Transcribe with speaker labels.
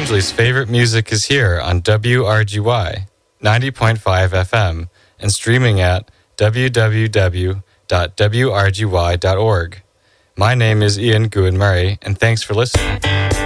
Speaker 1: Angeles' favorite music is here on WRGY 90.5 FM and streaming at www.wrgy.org. My name is Ian Gouin Murray, and thanks for listening.